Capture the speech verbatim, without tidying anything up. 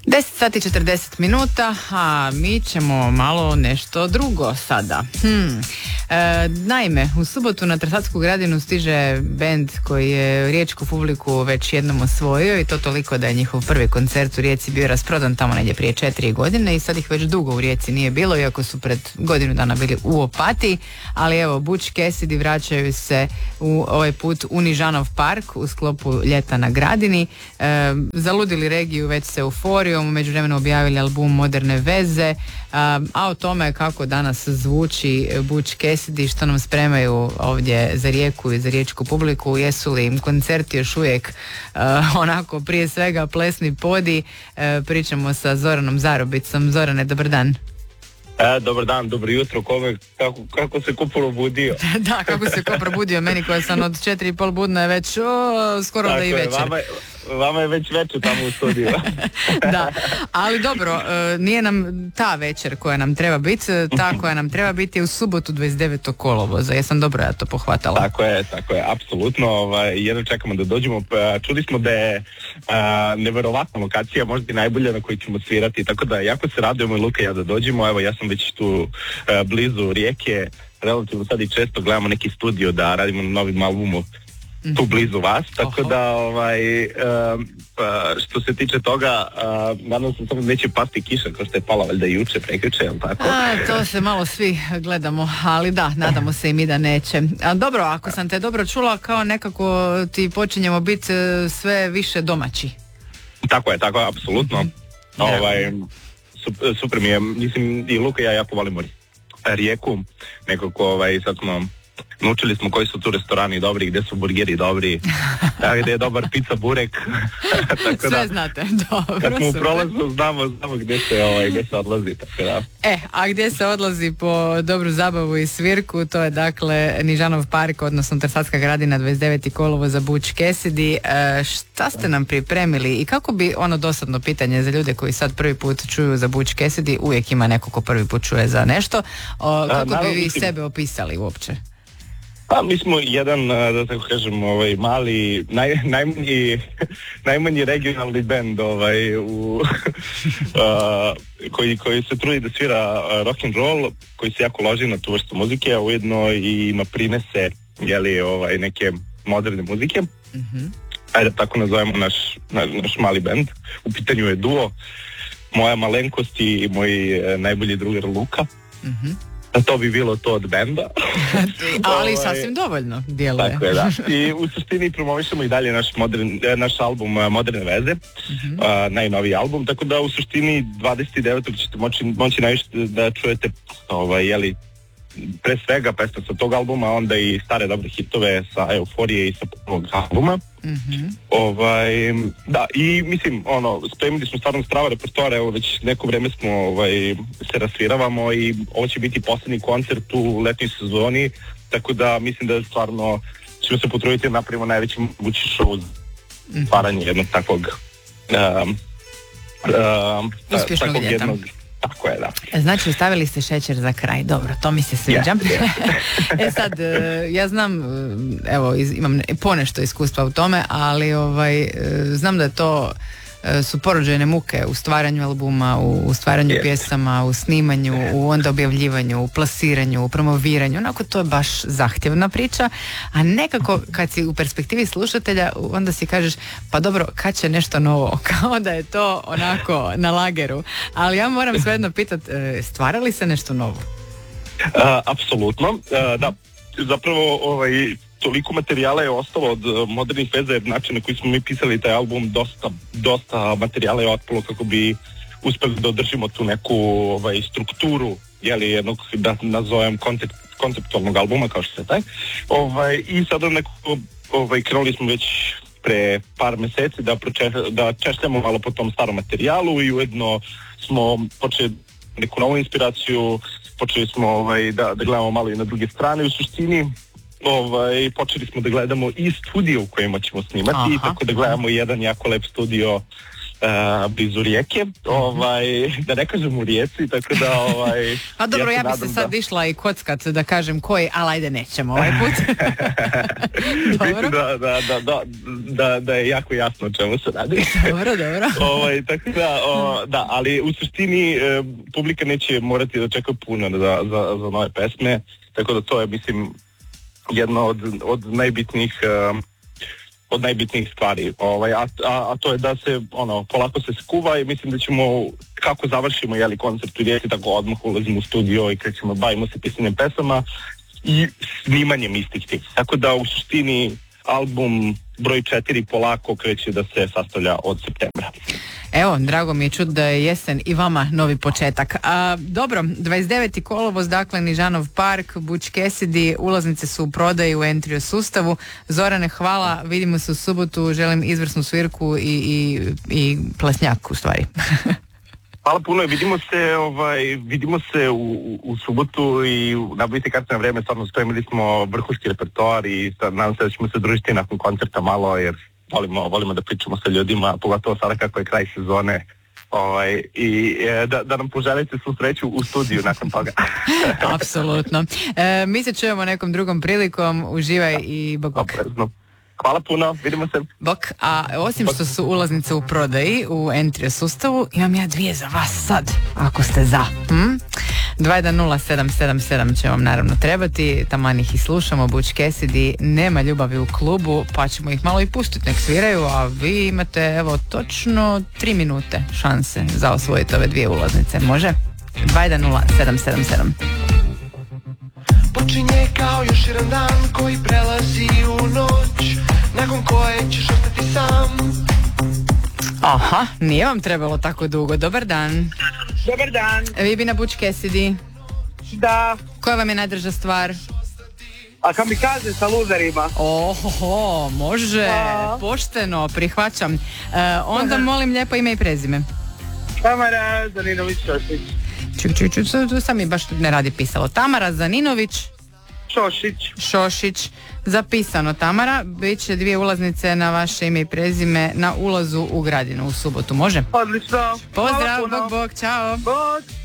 deset sati četrdeset minuta, a mi ćemo malo nešto drugo sada. Hmm. E, naime, u subotu na Trsatsku gradinu stiže bend koji je riječku publiku već jednom osvojio i to toliko da je njihov prvi koncert u Rijeci bio rasprodan tamo negdje prije četiri godine i sad ih već dugo u Rijeci nije bilo, iako su pred godinu dana bili u Opatiji, ali evo, Butch Cassidy vraćaju se u ovaj put u Nižanov park u sklopu ljeta na gradini. E, zaludili regiju već se euforijom, u međuvremenu objavili album Moderne veze, a, a o tome kako danas zvuči Butch Cassidy, što nam spremaju ovdje za Rijeku i za riječku publiku, jesu li im koncerti još uvijek a, onako prije svega plesni podi. A, pričamo sa Zoranom Zarobicom. Zorane, dobar dan. E, dobar dan, dobro jutro, kome, kako, kako se ko probudio? Da, kako se ko probudio, meni koja sam od četiri i pol budna je već o, skoro tako da i večer. Vama, vama je već večer tamo u studiju. Da, ali dobro, nije nam ta večer koja nam treba biti, ta koja nam treba biti je u subotu dvadeset devetog kolovoza, jesam dobro ja to pohvatala? Tako je, tako je, apsolutno, ovaj, jedno čekamo da dođemo, čuli smo da je a, neverovatna lokacija, možda i najbolja na kojoj ćemo svirati, tako da jako se radujemo i Luka i ja da dođemo, evo ja sam već tu a, blizu Rijeke, relativno sad i često gledamo neki studio da radimo na novim albumu tu blizu vas, tako da ovaj, uh, uh, što se tiče toga, uh, nadam se samo neće pasti kiša kao što je pala valjda juče, prekjuče, jel tako? A, to se malo svi gledamo, ali da, nadamo se i mi da neće. A dobro, ako sam te dobro čula, kao nekako ti počinjemo biti sve više domaći. Tako je, tako je, apsolutno. Mm-hmm. Ovaj, super, super mi je, mislim i Luka i ja jako volimo Rijeku, nekako ovaj, sad smo naučili smo koji su tu restorani dobri, gdje su burgeri dobri, gdje je dobar pizza, burek. Tako sve da, znate, dobro. Kad smo u prolazu znamo, znamo gdje, se, ovaj, gdje se odlazi. Tako da. E, a gdje se odlazi po dobru zabavu i svirku, to je dakle Nižanov park, odnosno Trsatska gradina, dvadeset deveti kolovoz za Butch Cassidy. E, šta ste nam pripremili i kako bi, ono dosadno pitanje za ljude koji sad prvi put čuju za Butch Cassidy, uvijek ima neko ko prvi put čuje za nešto, o, kako a, bi vi mislim... sebe opisali uopće? Pa mi smo jedan, da tako kažem, ovaj, mali, naj, najmanji, najmanji regionalni band ovaj, u, uh, koji, koji se trudi da svira rock and roll, koji se jako loži na tu vrstu muzike, a ujedno i ima primese, jeli, ovaj, neke moderne muzike. Mm-hmm. Ajde tako nazovemo naš, naš, naš mali band. U pitanju je duo, moja malenkost i moj eh, najbolji drugar Luka. Mm-hmm. A to bi bilo to od benda. Ali sasvim dovoljno djeluje. Tako je, da. I u suštini promovišemo i dalje naš, modern, naš album Moderne veze, uh-huh. uh, najnoviji album, tako da u suštini dvadeset devetog ćete moći, moći najviše da čujete ovaj, jeli, pre svega pesme sa tog albuma, onda i stare dobre hitove sa Euforije i sa prvog albuma. Mm-hmm. Ovaj, da, i mislim, ono, spremili smo stvarno strava repertoara, evo već neko vreme smo ovaj, se rasviravamo i ovo će biti posljednji koncert u letnoj sezoni, tako da mislim da stvarno ćemo se potruditi da napravimo najveći mogući show za stvaranje jednog takvog um, um, uspješnog takvog ljeta. Jednog, tako je, da. Znači, ostavili ste šećer za kraj. Dobro, to mi se sviđa. Yeah, yeah. E sad, ja znam, evo, imam ponešto iskustva u tome, ali ovaj, znam da je to su porođajne muke u stvaranju albuma, u stvaranju yes. pjesama, u snimanju, u onda objavljivanju, u plasiranju, u promoviranju. Onako, to je baš zahtjevna priča, a nekako kad si u perspektivi slušatelja, onda si kažeš, pa dobro, kad će nešto novo? Kao da je to onako na lageru. Ali ja moram svejedno pitati, stvara li se nešto novo? Uh, apsolutno, uh, da. Zapravo, ovaj, toliko materijala je ostalo od uh, modernih veza, jer način na koji smo mi pisali taj album, dosta, dosta materijala je otpalo kako bi uspjeli da održimo tu neku ovaj, strukturu, jeli, jednog, da nazovem, koncept, konceptualnog albuma, kao što se taj. Ovaj, I sada nekako, ovaj, krenuli smo već pre par mjeseci da, proče, da češljamo malo po tom starom materijalu i ujedno smo počeli neku novu inspiraciju, počeli smo ovaj, da, da gledamo malo i na druge strane. U suštini ovaj, počeli smo da gledamo i studio u kojima ćemo snimati, aha, tako da gledamo jedan jako lep studio Uh, blizu rijeke, ovaj, da ne kažem u rijeci, tako da ovaj... A dobro, ja, ja bi se sad da... išla i kockat da kažem koji, ali ajde nećemo ovaj put. Dobro. Da, da, da, da, da, da je jako jasno o čemu se radi. Dobro, dobro. ovaj, tako da, o, da, ali u suštini e, publika neće morati da čeka puno za, za, za nove pesme, tako da to je, mislim, jedno od, od najbitnijih e, od najbitnijih stvari, ovaj, a, a, a to je da se, ono, polako se skuva i mislim da ćemo, kako završimo, jeli, koncert u Rijeci, tako odmah ulazimo u studio i krećemo, bavimo se pisanjem pesama i snimanjem istih tih. Tako da u suštini album broj četiri polako kreće da se sastavlja od septembra. Evo, drago mi je čuti da je jesen i vama novi početak. A, dobro, dvadeset deveti kolovoz, dakle Nižanov park, Butch Cassidy, ulaznice su u prodaji u Entrio sustavu. Zorane, hvala, vidimo se u subotu, želim izvrsnu svirku i, i, i plesnjak u stvari. Hvala puno, vidimo se, ovaj, vidimo se u, u subotu i nabavite karte na vreme, stvarno spremili smo vrhunski repertoar i nadam se da ćemo se družiti nakon koncerta malo, jer volimo, volimo da pričamo sa ljudima, pogotovo sada kako je kraj sezone, ovaj, i e, da, da nam poželite svu sreću u studiju nakon toga. Apsolutno. E, mi se čujemo nekom drugom prilikom, uživaj i bok bok. Oprezno. Hvala puno, vidimo se. Bok, a osim što su ulaznice u prodaji u Entrio sustavu, imam ja dvije za vas sad, ako ste za. Hm? dva jedan nula sedam sedam sedam će vam naravno trebati, taman ih i slušamo, Butch Cassidy, nema ljubavi u klubu, pa ćemo ih malo i pustiti, nek sviraju, a vi imate evo točno tri minute šanse za osvojiti ove dvije ulaznice, može? dva jedan nula sedam sedam sedam. Počinje kao još jedan dan koji prelazi u noć, nakon koje ćeš ostati sam. Aha, nije vam trebalo tako dugo. Dobar dan. Dobar dan. Vi bi na Butch Cassidy. Da. Koja vam je najdrža stvar? A kamikaze sa luzerima. Oho, može. A. Pošteno, prihvaćam. E, onda molim lijepo ime i prezime. Tamara Zaninović-Šošić. Čuk, čuk, čuk, tu sam mi baš ne radi pisalo. Tamara Zaninović Šošić. Šošić. Zapisano, Tamara. Biće dvije ulaznice na vaše ime i prezime na ulazu u Gradinu u subotu, može? Odlično. Pozdrav, Hvala puno. bok, bok, čao. Bok.